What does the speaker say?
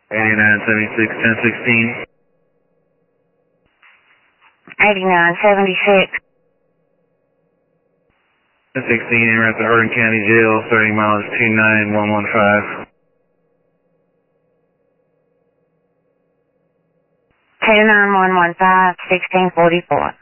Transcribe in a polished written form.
8976 1016. 8976. 1016, you're at the Hardin County Jail, 30 miles 29115. 29115, 1644.